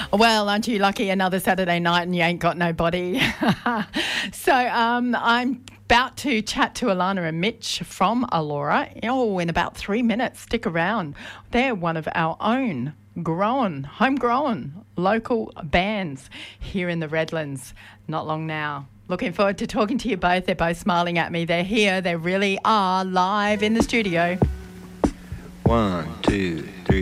Well, aren't you lucky? Another Saturday night and you ain't got nobody. So I'm about to chat to Alana and Mitch from Alora. In about 3 minutes. Stick around. They're one of our own homegrown local bands here in the Redlands. Not long now. Looking forward to talking to you both. They're both smiling at me. They're here. They really are live in the studio. 1, 2, 3.